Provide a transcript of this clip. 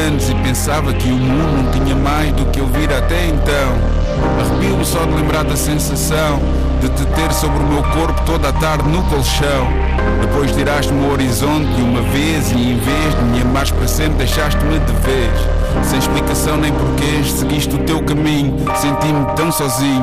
anos e pensava que o mundo não tinha mais do que eu vira até então. Arrepio-me só de lembrar da sensação de te ter sobre o meu corpo toda a tarde no colchão. Depois tiraste-me o horizonte de uma vez e em vez de me amares para sempre deixaste-me de vez. Sem explicação nem porquês, seguiste o teu caminho, senti-me tão sozinho.